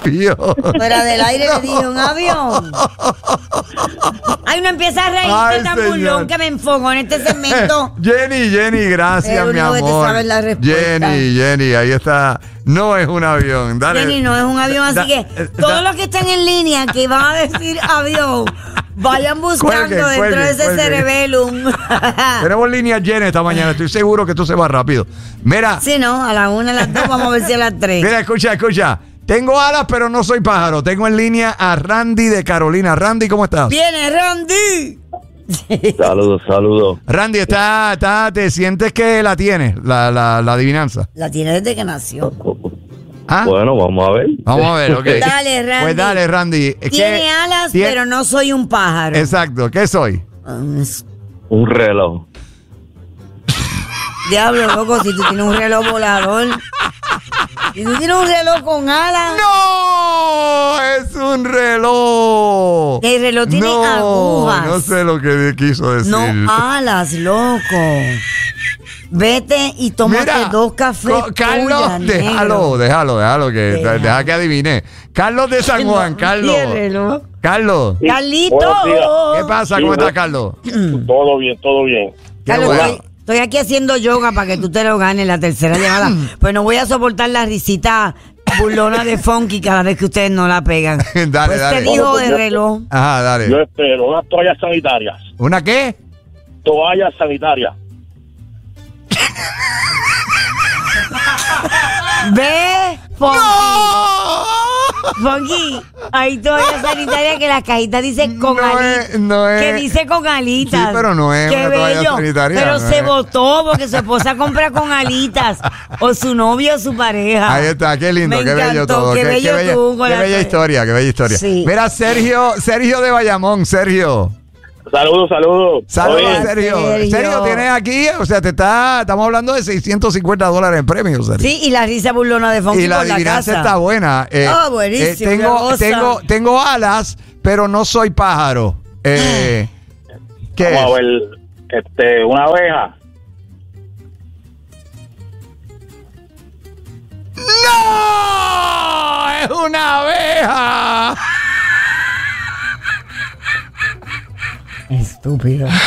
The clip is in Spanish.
avión. Fuera del aire le dije un avión. Ay, uno empieza a reírse tan burlón que me enfogó en este segmento. Jenny, gracias, mi amor. Que te sabes la respuesta. Jenny, ahí está. No es un avión. Dale. Jenny, no es un avión, así que todos los que están en línea que van a decir avión, vayan buscando dentro de ese cerebellum. Tenemos línea Jenny esta mañana. Estoy seguro que esto se va rápido. Mira. Sí, no, a las 1, a las 2, vamos a ver si a las 3. Mira, escucha. Tengo alas, pero no soy pájaro. Tengo en línea a Randy de Carolina. Randy, ¿cómo estás? ¡Viene, Randy! Saludos. Randy, ¿te sientes que la tienes, la adivinanza? La tiene desde que nació. ¿Ah? Bueno, vamos a ver. Vamos a ver, ok. Dale, Randy. Pues dale, Randy. Tiene alas, pero no soy un pájaro. Exacto. ¿Qué soy? Un reloj. Diablo, loco, si tú tienes un reloj volador. Si tú tienes un reloj con alas. ¡No! ¡Es un reloj! El reloj tiene agujas. No sé lo que quiso decir. No alas, loco. Vete y tómate 2 cafés. Carlos, déjalo, deja que adivine. Carlos de San Juan, Carlos. Carlos. Carlito. ¿Qué pasa? ¿Cómo estás, Carlos? Todo bien. Carlos, estoy aquí haciendo yoga para que tú te lo ganes la tercera llamada. Pues no voy a soportar la risita burlona de Funky cada vez que ustedes no la pegan. Dale. Te dijo de reloj. Ajá, dale. Yo espero unas toallas sanitarias. ¿Una qué? Toallas sanitarias. Ve, Funky, hay toallas sanitarias que las cajitas dicen con alitas. No es. Que dice con alitas. Sí, pero no es Qué una toalla bello. sanitaria. Pero no se es. votó porque su esposa compra con alitas. O su novio o su pareja. Ahí está, qué lindo, Me qué bello encantó, todo. qué bello tú con qué la bella historia, qué bella historia. Sí. Mira, Sergio de Bayamón, Sergio. Saludos. Saludos, Sergio. Sergio, tienes aquí, o sea, estamos hablando de $650 en premios, Sergio. Sí, y la risa burlona de Funky Y la por la adivinanza casa. está buena. Buenísimo. Tengo alas, pero no soy pájaro. ¿Qué Vamos es? a ver, una abeja. ¡No! ¡Es una abeja! Estúpido.